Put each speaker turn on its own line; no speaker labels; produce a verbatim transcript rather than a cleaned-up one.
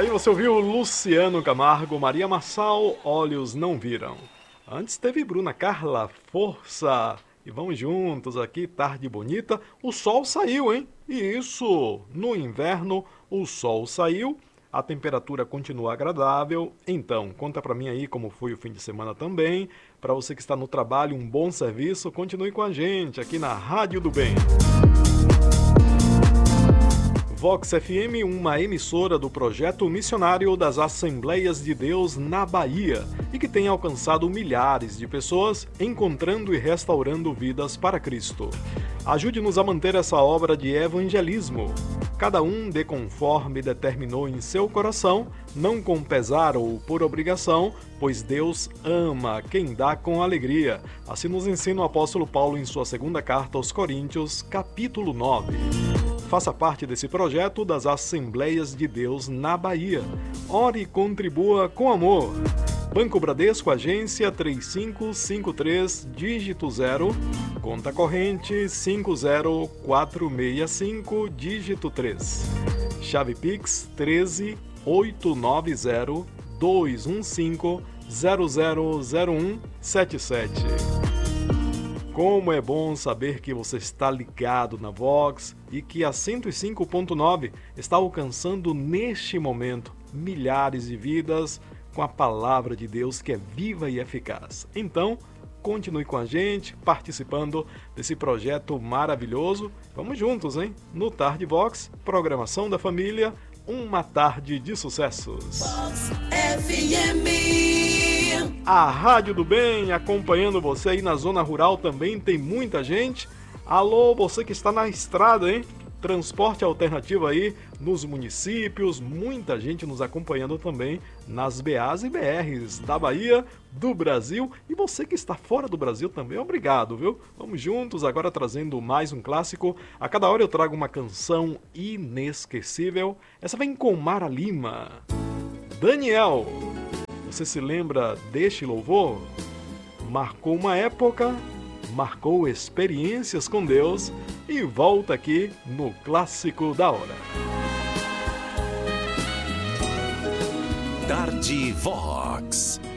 Aí você ouviu Luciano Camargo, Maria Marçal, Olhos Não Viram. Antes teve Bruna Carla, Força. E vamos juntos aqui, tarde bonita. O sol saiu, hein? E isso, no inverno, o sol saiu. A temperatura continua agradável. Então, conta pra mim aí como foi o fim de semana também. Para você que está no trabalho, um bom serviço. Continue com a gente aqui na Rádio do Bem. Vox F M, uma emissora do projeto missionário das Assembleias de Deus na Bahia e que tem alcançado milhares de pessoas encontrando e restaurando vidas para Cristo. Ajude-nos a manter essa obra de evangelismo. Cada um dê conforme determinou em seu coração, não com pesar ou por obrigação, pois Deus ama quem dá com alegria. Assim nos ensina o apóstolo Paulo em sua segunda carta aos Coríntios, capítulo nove. Faça parte desse projeto das Assembleias de Deus na Bahia. Ore e contribua com amor. Banco Bradesco, agência três cinco cinco três, dígito zero, conta corrente cinco zero quatro seis cinco, dígito três. Chave Pix treze oito nove zero dois um cinco zero zero zero um sete sete. Como é bom saber que você está ligado na Vox e que a cento e cinco ponto nove está alcançando neste momento milhares de vidas com a palavra de Deus que é viva e eficaz. Então, continue com a gente, participando desse projeto maravilhoso. Vamos juntos, hein? No Tarde Vox, programação da família, uma tarde de sucessos.
Vox F M.
A Rádio do Bem, acompanhando você aí na zona rural também, tem muita gente. Alô, você que está na estrada, hein? Transporte alternativo aí nos municípios, muita gente nos acompanhando também nas B As e B Rs da Bahia, do Brasil. E você que está fora do Brasil também, obrigado, viu? Vamos juntos agora trazendo mais um clássico. A cada hora eu trago uma canção inesquecível. Essa vem com Mara Lima. Daniel. Você se lembra deste louvor? Marcou uma época, marcou experiências com Deus e volta aqui no Clássico da Hora.
Tarde Vox.